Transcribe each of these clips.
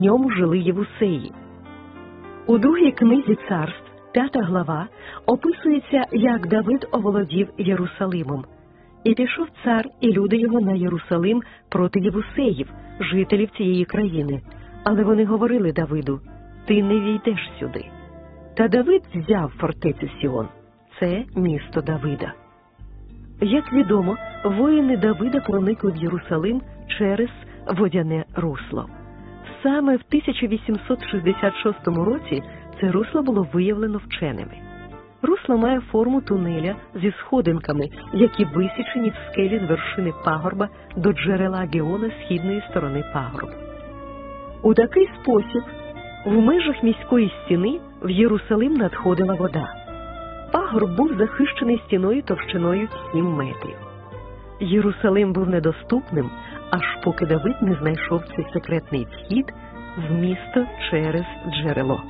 В ньому жили євусеї. У другій книзі царств, 5 глава, описується, як Давид оволодів Єрусалимом. «І пішов цар і люди його на Єрусалим проти євусеїв, жителів цієї країни. Але вони говорили Давиду: ти не війдеш сюди. Та Давид взяв фортецю Сіон. Це місто Давида». Як відомо, воїни Давида проникли в Єрусалим через водяне русло. Саме в 1866 році це русло було виявлено вченими. Русло має форму тунеля зі сходинками, які висічені в скелі з вершини пагорба до джерела Геона східної сторони пагорба. У такий спосіб в межах міської стіни в Єрусалим надходила вода. Пагорб був захищений стіною товщиною 7 метрів. Єрусалим був недоступним, аж поки Давид не знайшов цей секретний вхід в місто через джерело.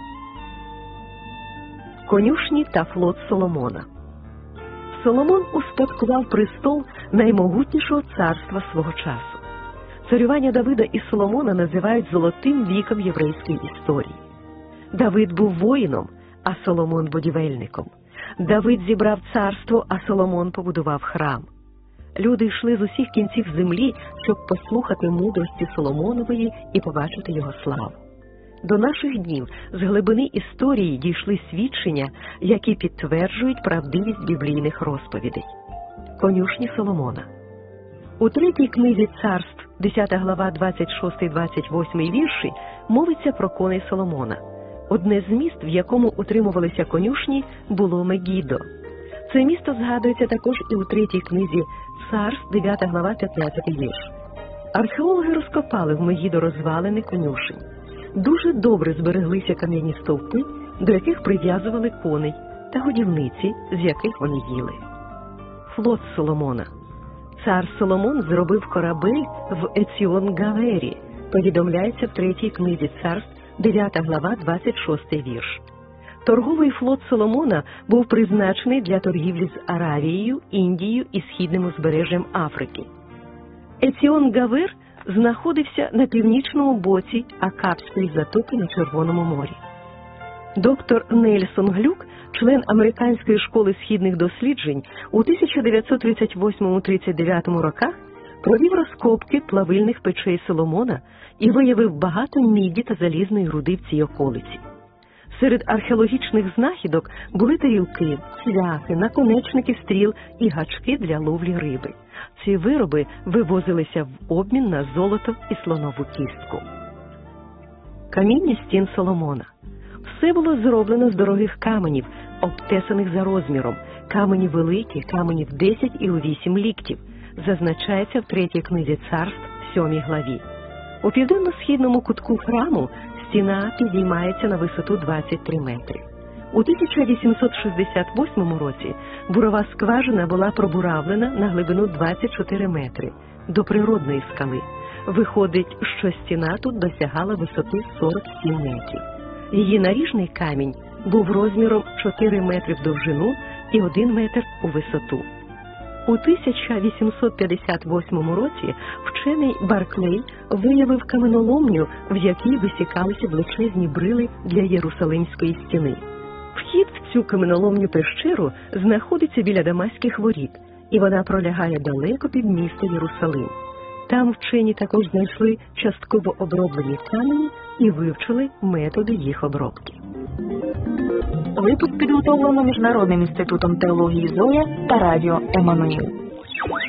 Конюшні та флот Соломона. Соломон успадкував престол наймогутнішого царства свого часу. Царювання Давида і Соломона називають золотим віком єврейської історії. Давид був воїном, а Соломон – будівельником. Давид зібрав царство, а Соломон побудував храм. Люди йшли з усіх кінців землі, щоб послухати мудрості Соломонової і побачити його славу. До наших днів з глибини історії дійшли свідчення, які підтверджують правдивість біблійних розповідей. Конюшні Соломона. У 3 книзі царств, 10 глава, 26-28 вірші, мовиться про коней Соломона. Одне з міст, в якому утримувалися конюшні, було Мегідо. Це місто згадується також і у 3 книзі царств, 9 глава, 15 вірш. Археологи розкопали в Мегідо розвалини конюшень. Дуже добре збереглися кам'яні стовпи, до яких прив'язували коней, та годівниці, з яких вони їли. Флот Соломона. Цар Соломон зробив корабель в Еціон-Гавері, повідомляється в 3 книзі царств, 9 глава, 26 вірш. Торговий флот Соломона був призначений для торгівлі з Аравією, Індією і східним узбережжям Африки. Еціон-Гавер знаходився на північному боці Акапської затоки на Червоному морі. Доктор Нельсон Глюк, член Американської школи східних досліджень, у 1938-39 роках провів розкопки плавильних печей Соломона і виявив багато міді та залізної руди в цій околиці. Серед археологічних знахідок були тарілки, цвяхи, наконечники стріл і гачки для ловлі риби. Ці вироби вивозилися в обмін на золото і слонову кістку. Каміння стін Соломона. Все було зроблено з дорогих каменів, обтесаних за розміром. Камені великі, камені в 10 і у 8 ліктів. Зазначається в 3 книзі царств, 7 главі. У південно-східному кутку храму стіна підіймається на висоту 23 метри. У 1868 році бурова скважина була пробуравлена на глибину 24 метри до природної скали. Виходить, що стіна тут досягала висоти 47 метрів. Її наріжний камінь був розміром 4 метри в довжину і 1 метр у висоту. У 1858 році вчений Барклей виявив каменоломню, в якій висікалися величезні брили для Єрусалимської стіни. Вхід в цю каменоломню пещеру знаходиться біля Дамаських воріт, і вона пролягає далеко під місто Єрусалим. Там вчені також знайшли частково оброблені камені і вивчили методи їх обробки. Випуск підготовлено Міжнародним інститутом теології Зоя та радіо Еммануїл.